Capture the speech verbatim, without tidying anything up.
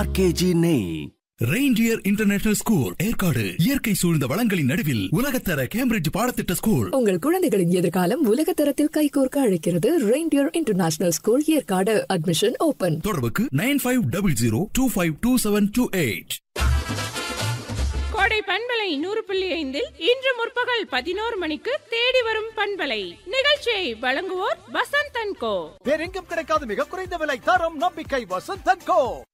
RKG நெய். Reindeer international school Yercaud இயற்கை சூழ்ந்த வளங்களின் நடுவில் உலகத்தர கேம்பிரிட்ஜ் பாடத்திட்ட ஸ்கூல். உங்கள் குழந்தைகளின் எதிர்காலம் உலகத்தரத்தில் கைகோர்க்க அழைக்கிறது reindeer international school Yercaud. Admission open. தொடர்புக்கு nine five double zero two five two seven two eight. கோடை பண்பலை நூறு புள்ளி ஐந்தில் இன்று முற்பகல் பதினோரு மணிக்கு தேடி வரும் பண்பலை நிகழ்ச்சியை வழங்குவோர் வசந்த் அண்ட் கோ. வேறெங்கும் கிடைக்காத மிக குறைந்த விலை, தரம், நம்பிக்கை. வசந்த் அண்ட் கோ.